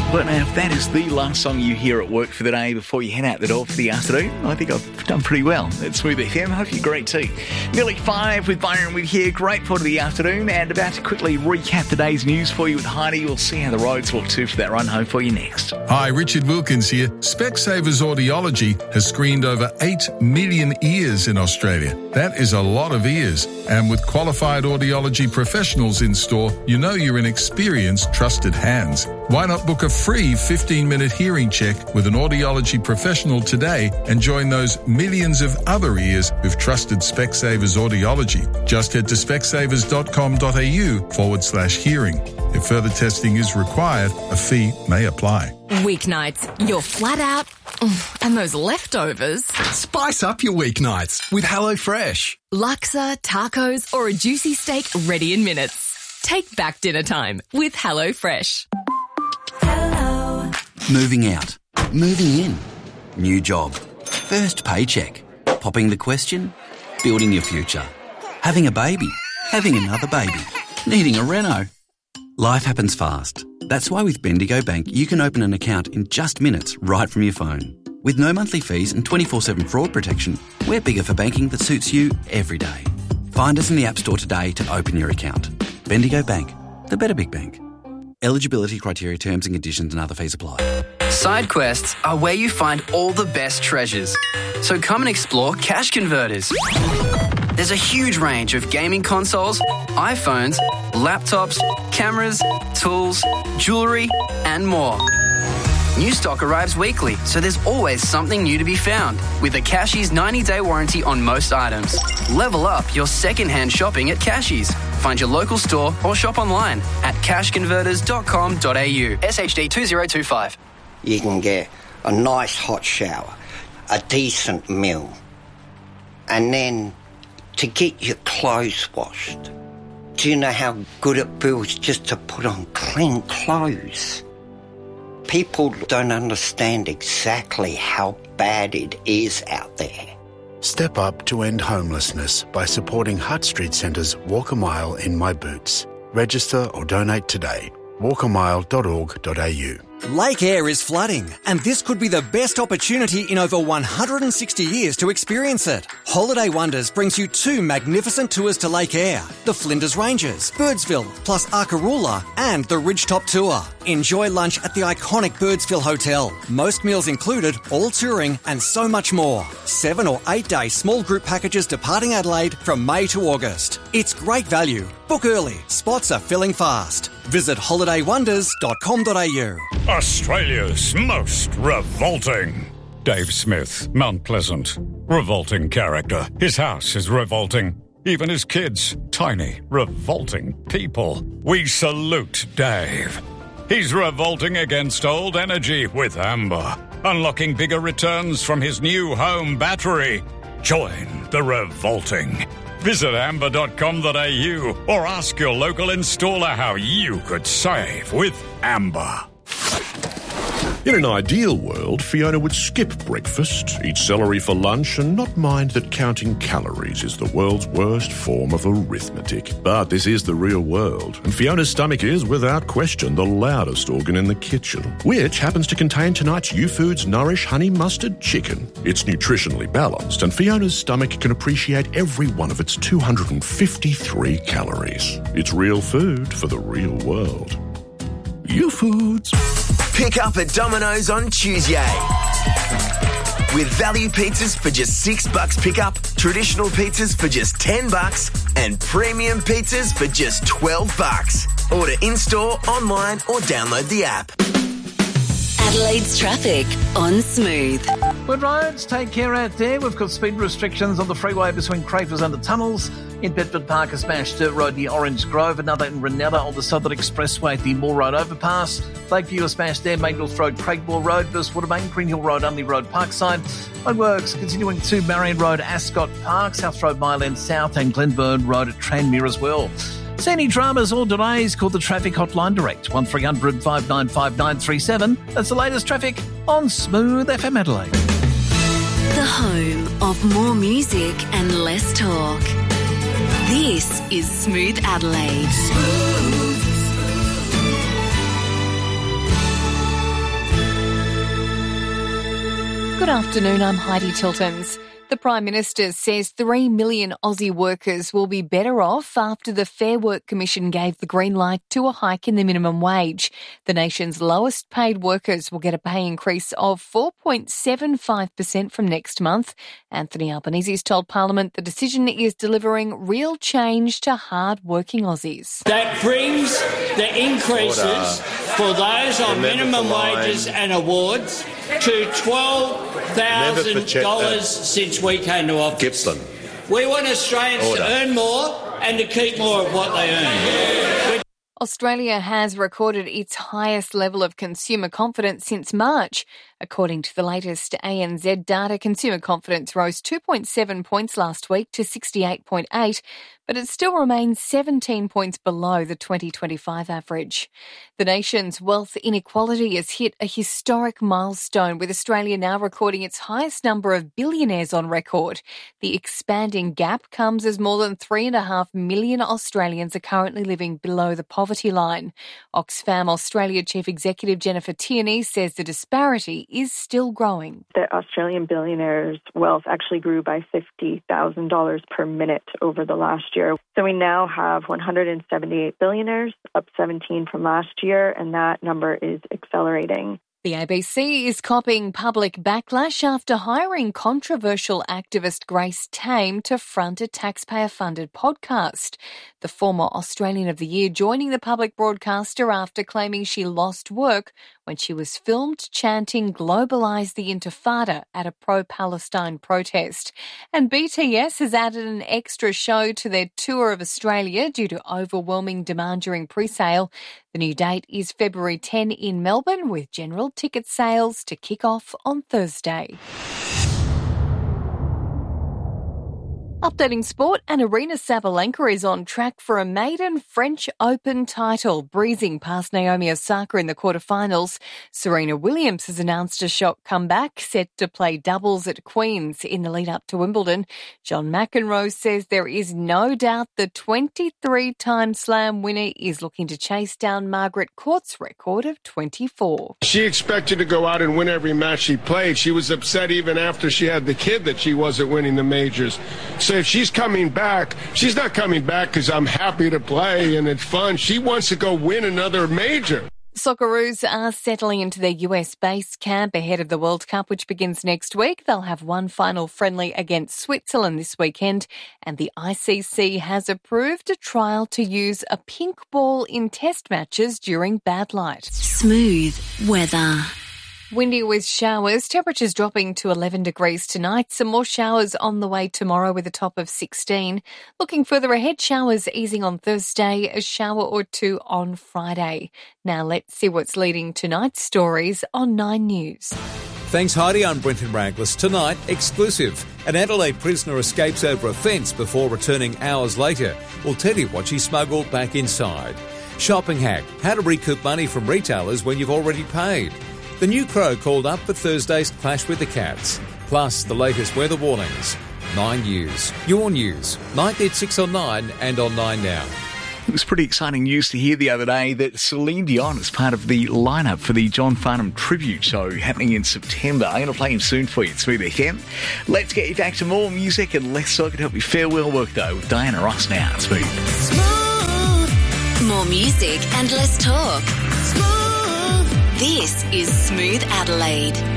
But now, if that is the last song you hear at work for the day before you head out the door for the afternoon, I think I've done pretty well. It's Smooth FM. Hope you're great too. Nearly 5 with Byron with here. Great part of the afternoon, and about to quickly recap today's news for you with Heidi. We'll see how the roads look too for that run home for you next. Hi, Richard Wilkins here. Specsavers Audiology has screened over 8 million ears in Australia. That is a lot of ears. And with qualified audiology professionals in store, you know you're in experienced, trusted hands. Why not book a free 15-minute hearing check with an audiology professional today and join those millions of other ears who've trusted Specsavers Audiology? Just head to specsavers.com.au/hearing. If further testing is required, a fee may apply. Weeknights, you're flat out, and those leftovers. Spice up your weeknights with HelloFresh. Laksa, tacos, or a juicy steak ready in minutes. Take back dinner time with HelloFresh. Hello. Moving out. Moving in. New job. First paycheck. Popping the question. Building your future. Having a baby. Having another baby. Needing a reno. Life happens fast. That's why with Bendigo Bank, you can open an account in just minutes right from your phone. With no monthly fees and 24/7 fraud protection, we're bigger for banking that suits you every day. Find us in the App Store today to open your account. Bendigo Bank, the better big bank. Eligibility criteria, terms and conditions and other fees apply. Side quests are where you find all the best treasures. So come and explore Cash Converters. There's a huge range of gaming consoles, iPhones, laptops, cameras, tools, jewellery, and more. New stock arrives weekly, so there's always something new to be found. With a Cashies 90-day warranty on most items. Level up your second-hand shopping at Cashies. Find your local store or shop online at cashconverters.com.au. SHD 2025. You can get a nice hot shower, a decent meal, and then to get your clothes washed. Do you know how good it feels just to put on clean clothes? People don't understand exactly how bad it is out there. Step up to end homelessness by supporting Hutt Street Centre's Walk a Mile in My Boots. Register or donate today. walkamile.org.au. Lake Eyre is flooding, and this could be the best opportunity in over 160 years to experience it. Holiday Wonders brings you 2 magnificent tours to Lake Eyre, the Flinders Ranges, Birdsville, plus Arkaroola, and the Ridgetop Tour. Enjoy lunch at the iconic Birdsville Hotel, most meals included, all touring, and so much more. 7 or 8 day small group packages departing Adelaide from May to August. It's great value. Book early. Spots are filling fast. Visit holidaywonders.com.au. Australia's most revolting. Dave Smith, Mount Pleasant. Revolting character. His house is revolting. Even his kids. Tiny, revolting people. We salute Dave. He's revolting against old energy with Amber. Unlocking bigger returns from his new home battery. Join the revolting. Visit amber.com.au or ask your local installer how you could save with Amber. In an ideal world, Fiona would skip breakfast, eat celery for lunch, and not mind that counting calories is the world's worst form of arithmetic. But this is the real world, and Fiona's stomach is, without question, the loudest organ in the kitchen, which happens to contain tonight's YouFoods Nourish Honey Mustard Chicken. It's nutritionally balanced, and Fiona's stomach can appreciate every one of its 253 calories. It's real food for the real world. YouFoods. Pick up at Domino's on Tuesday. With value pizzas for just $6 pickup, traditional pizzas for just $10, and premium pizzas for just $12. Order in-store, online, or download the app. Adelaide's traffic on Smooth. Good roads, take care out there. We've got speed restrictions on the freeway between Crafers and the tunnels. In Bedford Park, a smashed dirt road near Orange Grove. Another in Renella on the Southern Expressway at the Moore Road overpass. Lakeview, a smashed there. Main North Road, Craigmore Road. Versus Watermain, Green Hill Road, Unley Road, Parkside. Roadworks continuing to Marion Road, Ascot Park. South Road, Mile End South, and Glenburn Road at Tranmere as well. See any dramas or delays, call the Traffic Hotline direct, 1300 595 937. That's the latest traffic on Smooth FM Adelaide. The home of more music and less talk. This is Smooth Adelaide. Good afternoon, I'm Heidi Tiltons. The Prime Minister says 3 million Aussie workers will be better off after the Fair Work Commission gave the green light to a hike in the minimum wage. The nation's lowest paid workers will get a pay increase of 4.75% from next month. Anthony Albanese has told Parliament the decision is delivering real change to hard-working Aussies. That brings the increases for those on minimum wages and awards to $12,000 since we came to office. Gippsland. We want Australians to earn more and to keep more of what they earn. Australia has recorded its highest level of consumer confidence since March. According to the latest ANZ data, consumer confidence rose 2.7 points last week to 68.8, but it still remains 17 points below the 2025 average. The nation's wealth inequality has hit a historic milestone, with Australia now recording its highest number of billionaires on record. The expanding gap comes as more than 3.5 million Australians are currently living below the poverty line. Oxfam Australia Chief Executive Jennifer Tierney says the disparity is still growing. The Australian billionaires' wealth actually grew by $50,000 per minute over the last year. So we now have 178 billionaires, up 17 from last year, and that number is accelerating. The ABC is copying public backlash after hiring controversial activist Grace Tame to front a taxpayer-funded podcast. The former Australian of the Year joining the public broadcaster after claiming she lost work when she was filmed chanting "Globalise the Intifada" at a pro-Palestine protest. And BTS has added an extra show to their tour of Australia due to overwhelming demand during pre-sale. The new date is February 10 in Melbourne, with general ticket sales to kick off on Thursday. Updating sport, and Aryna Sabalenka is on track for a maiden French Open title, breezing past Naomi Osaka in the quarterfinals. Serena Williams has announced a shot comeback, set to play doubles at Queen's in the lead-up to Wimbledon. John McEnroe says there is no doubt the 23-time Slam winner is looking to chase down Margaret Court's record of 24. She expected to go out and win every match she played. She was upset even after she had the kid that she wasn't winning the majors. So if she's coming back, she's not coming back because I'm happy to play and it's fun. She wants to go win another major. Socceroos are settling into their US base camp ahead of the World Cup, which begins next week. They'll have one final friendly against Switzerland this weekend, and the ICC has approved a trial to use a pink ball in test matches during bad light. Smooth weather. Windy with showers, temperatures dropping to 11 degrees tonight. Some more showers on the way tomorrow with a top of 16. Looking further ahead, showers easing on Thursday, a shower or two on Friday. Now let's see what's leading tonight's stories on 9 News. Thanks, Heidi. I'm Brenton Raglis. Tonight, exclusive. An Adelaide prisoner escapes over a fence before returning hours later. We'll tell you what she smuggled back inside. Shopping hack. How to recoup money from retailers when you've already paid. The new Crow called up for Thursday's clash with the Cats. Plus, the latest weather warnings. 9 News. Your news. Nightly at 6 on 9 and on 9 Now. It was pretty exciting news to hear the other day that Celine Dion is part of the lineup for the John Farnham tribute show happening in September. I'm going to play him soon for you at Smooth FM. Let's get you back to more music and less talk and help you farewell work, though, with Diana Ross now at Smooth. Smooth. More music and less talk. Smooth. This is Smooth Adelaide.